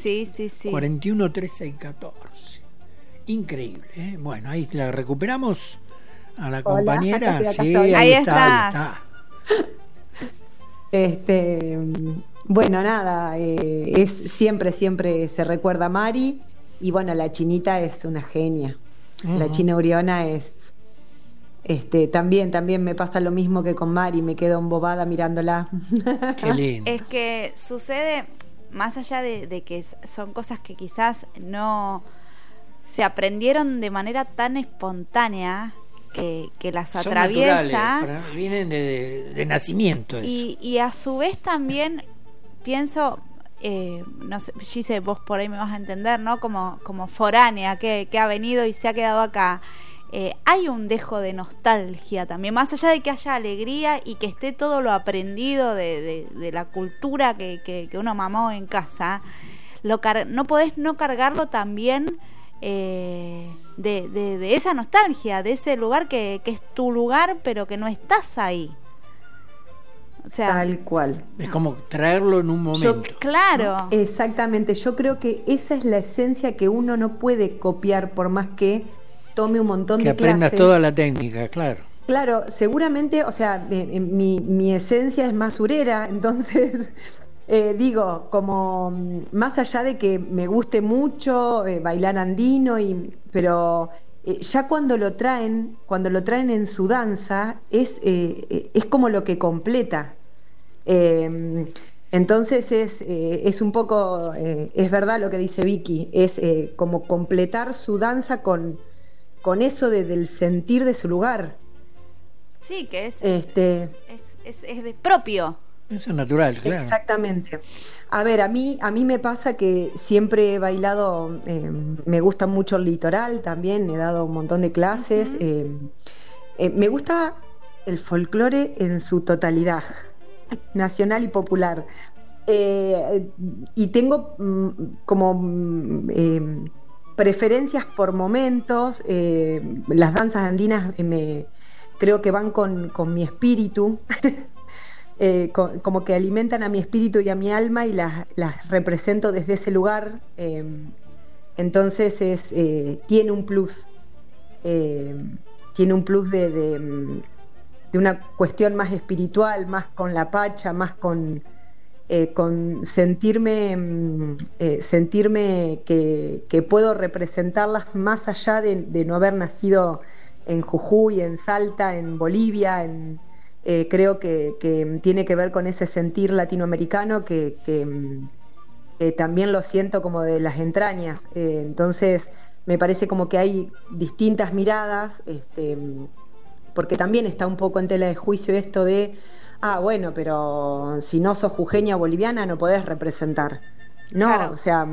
Sí, sí, sí. 41, 13 y 14. Increíble, ¿eh? Bueno, ahí la recuperamos a la compañera. Acá Sí, estoy. Ahí ahí está, estás. ahí está. Este, bueno, nada, siempre se recuerda a Mari, y bueno, la chinita es una genia. La Ujú. China Uriona es, también me pasa lo mismo que con Mari, me quedo embobada mirándola. Qué lindo. Es que sucede, más allá de que son cosas que quizás no se aprendieron de manera tan espontánea, que las Son atraviesa. naturales, vienen de nacimiento eso. Y a su vez también pienso, no sé, Gise, vos por ahí me vas a entender, ¿no? Como foránea que ha venido y se ha quedado acá. Hay un dejo de nostalgia también, más allá de que haya alegría y que esté todo lo aprendido de la cultura que uno mamó en casa, no podés no cargarlo también de esa nostalgia, de ese lugar que es tu lugar, pero que no estás ahí. O sea, Tal cual. Es como traerlo en un momento. claro. Exactamente, yo creo que esa es la esencia que uno no puede copiar por más que tome un montón Que de aprendas clases. toda la técnica, claro. Claro, seguramente, o sea, mi esencia es más surera, entonces digo, como más allá de que me guste mucho bailar andino, pero ya cuando lo traen en su danza, es como lo que completa. Entonces es un poco, es verdad lo que dice Vicky, es como completar su danza con eso del sentir de su lugar. Sí, que es de propio. Eso es natural, claro. Exactamente. A ver, a mí me pasa que siempre he bailado, me gusta mucho el litoral también, he dado un montón de clases. Me gusta el folclore en su totalidad, nacional y popular. Y tengo preferencias por momentos. Las danzas andinas creo que van con mi espíritu. Como que alimentan a mi espíritu y a mi alma, y las represento desde ese lugar. Entonces tiene un plus. Tiene un plus de una cuestión más espiritual, más con la pacha, más con sentirme que puedo representarlas más allá de no haber nacido en Jujuy, en Salta, en Bolivia. Creo que tiene que ver con ese sentir latinoamericano que también lo siento como de las entrañas. Entonces me parece como que hay distintas miradas, porque también está un poco en tela de juicio esto de, bueno, pero si no sos jujeña o boliviana no podés representar. No, claro. O sea,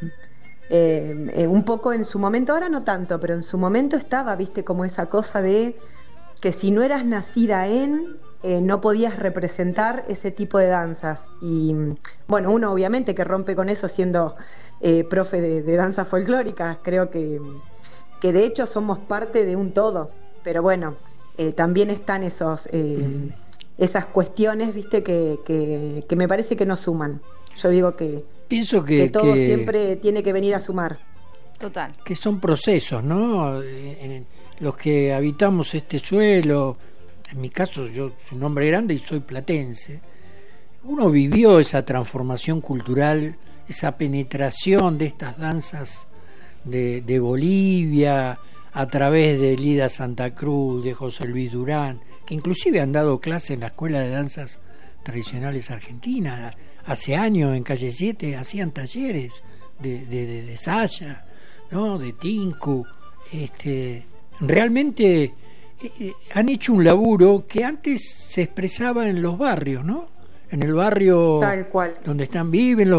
un poco en su momento, ahora no tanto, pero en su momento estaba, viste, como esa cosa de que si no eras nacida no podías representar ese tipo de danzas. Y bueno, uno obviamente que rompe con eso siendo profe de danzas folclóricas. Creo que de hecho somos parte de un todo, pero bueno, también están esas cuestiones, viste, que me parece que no suman. Yo digo que pienso que todo siempre tiene que venir a sumar. Total. Que son procesos, ¿no? En los que habitamos este suelo. En mi caso, yo soy un hombre grande y soy platense. Uno vivió esa transformación cultural, esa penetración de estas danzas de Bolivia a través de Lida Santa Cruz, de José Luis Durán, que inclusive han dado clases en la Escuela de Danzas Tradicionales Argentinas. Hace años en Calle 7 hacían talleres de saya, ¿no? De tinku. Realmente han hecho un laburo que antes se expresaba en los barrios, ¿no? En el barrio tal cual, donde viven los